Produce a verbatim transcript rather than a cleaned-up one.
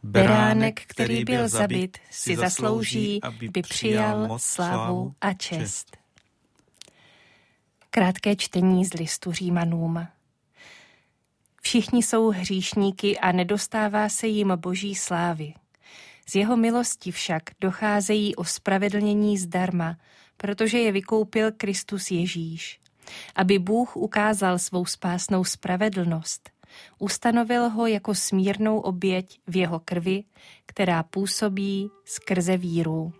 Beránek, který byl zabit, si zaslouží, aby přijal moc, slávu a čest. Krátké čtení z listu Římanům. Všichni jsou hříšníky a nedostává se jim boží slávy. Z jeho milosti však docházejí ospravedlnění zdarma, protože je vykoupil Kristus Ježíš. Aby Bůh ukázal svou spásnou spravedlnost, ustanovil ho jako smírnou oběť v jeho krvi, která působí skrze víru.